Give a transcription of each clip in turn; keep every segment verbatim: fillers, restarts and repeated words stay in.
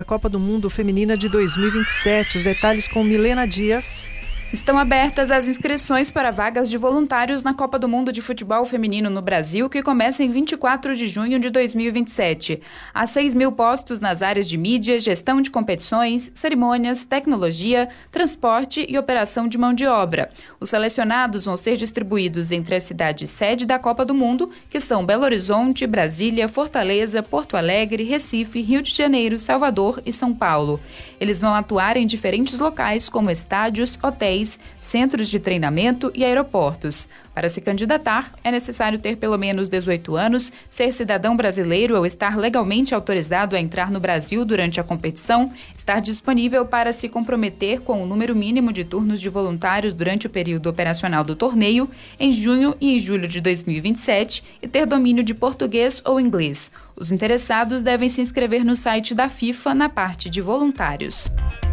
Copa do Mundo Feminina de dois mil e vinte e sete. Os detalhes com Milena Dias. Estão abertas as inscrições para vagas de voluntários na Copa do Mundo de Futebol Feminino no Brasil, que começa em vinte e quatro de junho de dois mil e vinte e sete. Há seis mil postos nas áreas de mídia, gestão de competições, cerimônias, tecnologia, transporte e operação de mão de obra. Os selecionados vão ser distribuídos entre as cidades sede da Copa do Mundo, que são Belo Horizonte, Brasília, Fortaleza, Porto Alegre, Recife, Rio de Janeiro, Salvador e São Paulo. Eles vão atuar em diferentes locais, como estádios, hotéis, centros de treinamento e aeroportos. Para se candidatar, é necessário ter pelo menos dezoito anos, ser cidadão brasileiro ou estar legalmente autorizado a entrar no Brasil durante a competição, estar disponível para se comprometer com o número mínimo de turnos de voluntários durante o período operacional do torneio, em junho e em julho de dois mil e vinte e sete, e ter domínio de português ou inglês. Os interessados devem se inscrever no site da FIFA na parte de voluntários.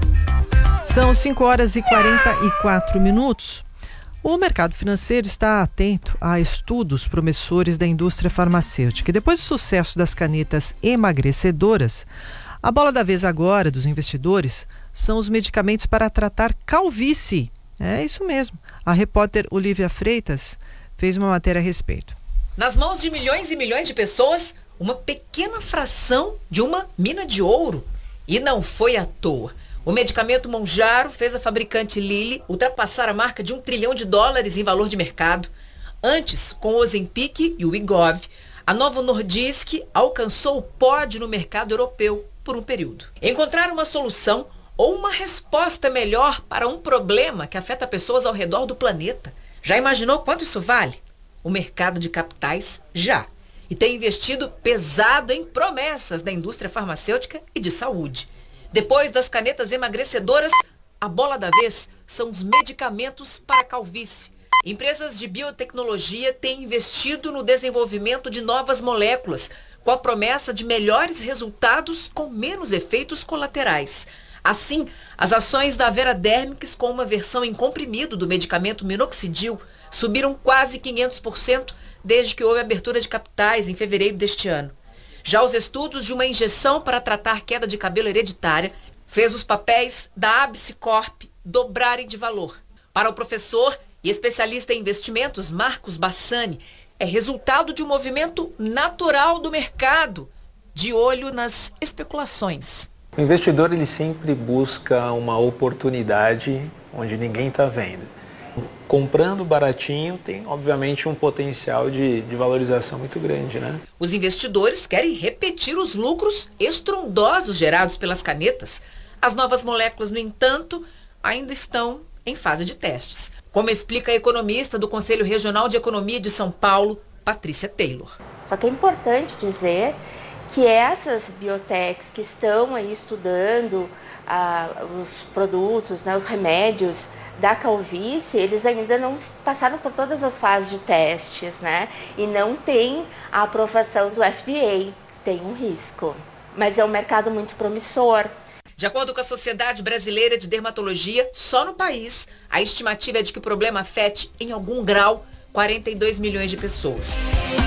São cinco horas e quarenta e quatro minutos. O mercado financeiro está atento a estudos promissores da indústria farmacêutica. E depois do sucesso das canetas emagrecedoras, a bola da vez agora dos investidores são os medicamentos para tratar calvície. É isso mesmo. A repórter Olivia Freitas fez uma matéria a respeito. Nas mãos de milhões e milhões de pessoas, uma pequena fração de uma mina de ouro. E não foi à toa. O medicamento Mounjaro fez a fabricante Lilly ultrapassar a marca de um trilhão de dólares em valor de mercado. Antes, com o Ozempic e o Wegovy, a Novo Nordisk alcançou o pódio no mercado europeu por um período. Encontrar uma solução ou uma resposta melhor para um problema que afeta pessoas ao redor do planeta. Já imaginou quanto isso vale? O mercado de capitais já. E tem investido pesado em promessas da indústria farmacêutica e de saúde. Depois das canetas emagrecedoras, a bola da vez são os medicamentos para a calvície. Empresas de biotecnologia têm investido no desenvolvimento de novas moléculas, com a promessa de melhores resultados com menos efeitos colaterais. Assim, as ações da Veradermics, com uma versão em comprimido do medicamento minoxidil, subiram quase quinhentos por cento desde que houve abertura de capitais em fevereiro deste ano. Já os estudos de uma injeção para tratar queda de cabelo hereditária fez os papéis da Absicorp dobrarem de valor. Para o professor e especialista em investimentos Marcos Bassani, é resultado de um movimento natural do mercado, de olho nas especulações. O investidor ele sempre busca uma oportunidade onde ninguém está vendo. Comprando baratinho tem, obviamente, um potencial de, de valorização muito grande, né? Os investidores querem repetir os lucros estrondosos gerados pelas canetas. As novas moléculas, no entanto, ainda estão em fase de testes. Como explica a economista do Conselho Regional de Economia de São Paulo, Patrícia Taylor. Só que é importante dizer que essas biotechs que estão aí estudando ah, os produtos, né, os remédios da calvície, eles ainda não passaram por todas as fases de testes, né? E não tem a aprovação do F D A, tem um risco. Mas é um mercado muito promissor. De acordo com a Sociedade Brasileira de Dermatologia, só no país, a estimativa é de que o problema afete, em algum grau, quarenta e dois milhões de pessoas.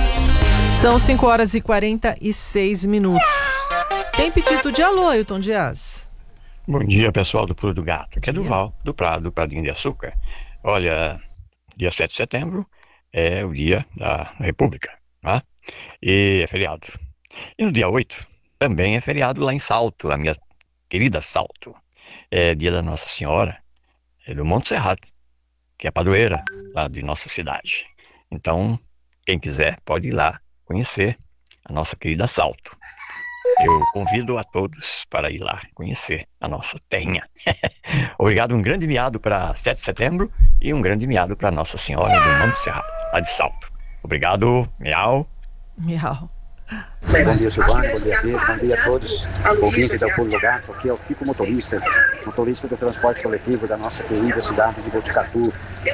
São cinco horas e quarenta e seis minutos. Tem pedido de alô, Ailton Dias? Bom dia, pessoal do Pulo do Gato. Aqui é Duval, do Prado, do Pradinho de Açúcar. Olha, dia sete de setembro é o dia da República, tá? E é feriado. E no dia oito também é feriado lá em Salto, a minha querida Salto. É dia da Nossa Senhora, é do Monte Serrato, que é a padroeira lá de nossa cidade. Então, quem quiser pode ir lá conhecer a nossa querida Salto. Eu convido a todos para ir lá conhecer a nossa terrinha. Obrigado, um grande miado para sete de setembro e um grande miado para Nossa Senhora do Monte Serrato, lá de Salto. Obrigado, miau. Miau. Bom dia, Silvana, bom dia, Pedro, bom dia a todos, ouvintes do Pulo do Gato. Aqui é o Kiko Motorista, motorista do transporte coletivo da nossa querida cidade de Botucatu.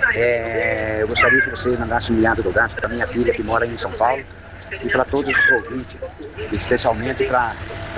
É, eu gostaria que você mandasse um miado do gato para minha filha que mora em São Paulo e para todos os ouvintes, especialmente para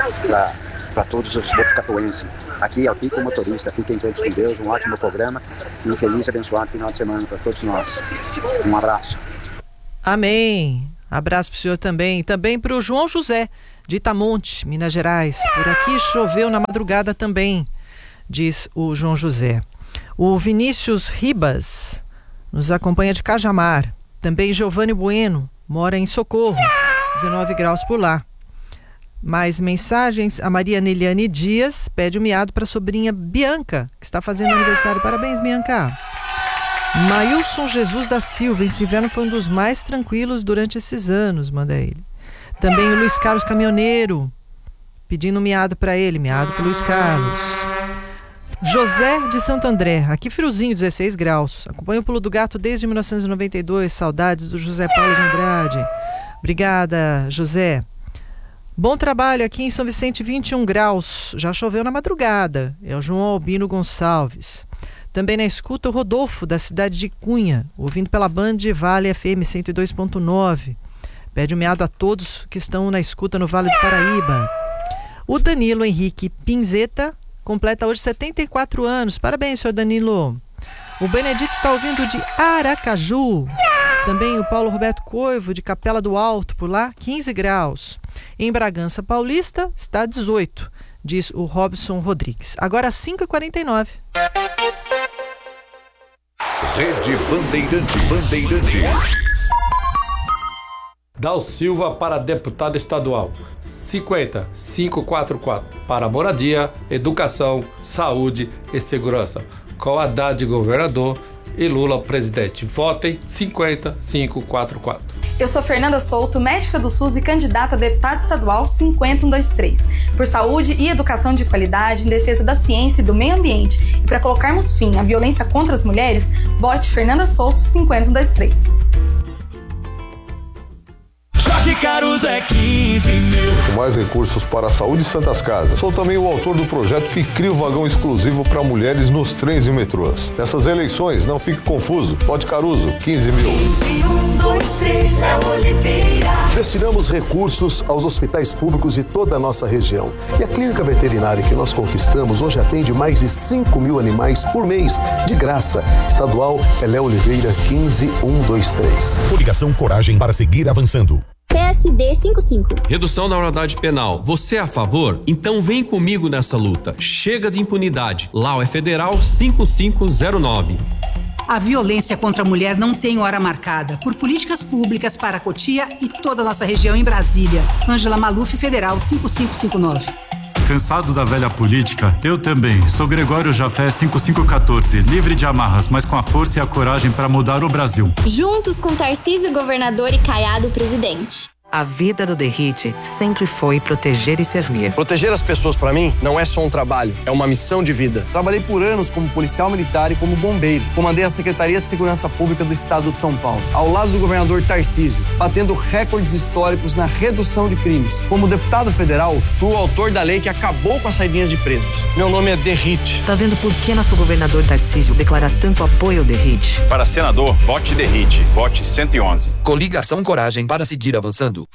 todos os botucatuenses. Aqui é o Kiko Motorista, fiquem todos com Deus, um ótimo programa e um feliz e abençoado final de semana para todos nós. Um abraço. Amém. Abraço para o senhor também. Também para o João José, de Itamonte, Minas Gerais. Por aqui choveu na madrugada também, diz o João José. O Vinícius Ribas nos acompanha de Cajamar. Também Giovanni Bueno, mora em Socorro, dezenove graus por lá. Mais mensagens. A Maria Neliane Dias pede um miado para a sobrinha Bianca, que está fazendo aniversário. Parabéns, Bianca. Mailson Jesus da Silva. Esse inverno foi um dos mais tranquilos durante esses anos, manda ele. Também o Luiz Carlos Caminhoneiro, pedindo um miado para ele. Miado para o Luiz Carlos. José de Santo André. Aqui friozinho, dezesseis graus. Acompanho o Pulo do Gato desde mil novecentos e noventa e dois. Saudades do José Paulo de Andrade. Obrigada, José. Bom trabalho aqui em São Vicente, vinte e um graus. Já choveu na madrugada. É o João Albino Gonçalves. Também na escuta o Rodolfo, da cidade de Cunha, ouvindo pela Band Vale F M cento e dois ponto nove. Pede um miado a todos que estão na escuta no Vale do Paraíba. O Danilo Henrique Pinzeta completa hoje setenta e quatro anos. Parabéns, senhor Danilo. O Benedito está ouvindo de Aracaju. Também o Paulo Roberto Coivo, de Capela do Alto, por lá, quinze graus. Em Bragança Paulista, está dezoito, diz o Robson Rodrigues. Agora cinco e quarenta e nove. Rede Bandeirantes. Bandeirantes. Dal Silva para deputado estadual. cinquenta, quinhentos e quarenta e quatro. Para moradia, educação, saúde e segurança. Com Haddad governador e Lula presidente. Votem cinquenta, quinhentos e quarenta e quatro. Eu sou Fernanda Souto, médica do SUS e candidata a deputada estadual cinquenta, cento e vinte e três. Por saúde e educação de qualidade, em defesa da ciência e do meio ambiente e para colocarmos fim à violência contra as mulheres, vote Fernanda Souto cinquenta, cento e vinte e três. Jorge Caruso é quinze mil. Com mais recursos para a saúde e Santas Casas. Sou também o autor do projeto que cria o vagão exclusivo para mulheres nos trens e metrôs. Nessas eleições, não fique confuso. Vote Caruso, quinze mil. quinze, um, dois, três, é Oliveira. Destinamos recursos aos hospitais públicos de toda a nossa região. E a clínica veterinária que nós conquistamos hoje atende mais de cinco mil animais por mês, de graça. Estadual Elé Oliveira, quinze, um, dois, três. Coligação Coragem para seguir avançando. P S D cinquenta e cinco. Redução da maioridade penal. Você é a favor? Então vem comigo nessa luta. Chega de impunidade. L A U é Federal cinco cinco zero nove. A violência contra a mulher não tem hora marcada. Por políticas públicas para Cotia e toda a nossa região em Brasília. Ângela Maluf, Federal cinco cinco cinco nove. Cansado da velha política? Eu também. Sou Gregório Jafé cinco cinco um quatro, livre de amarras, mas com a força e a coragem para mudar o Brasil. Juntos com Tarcísio governador e Caiado presidente. A vida do Derrite sempre foi proteger e servir. Proteger as pessoas para mim não é só um trabalho, é uma missão de vida. Trabalhei por anos como policial militar e como bombeiro. Comandei a Secretaria de Segurança Pública do Estado de São Paulo, ao lado do governador Tarcísio, batendo recordes históricos na redução de crimes. Como deputado federal, fui o autor da lei que acabou com as saidinhas de presos. Meu nome é Derrite. Tá vendo por que nosso governador Tarcísio declara tanto apoio ao Derrite? Para senador, vote Derrite. Vote cento e onze. Coligação Coragem para seguir avançando.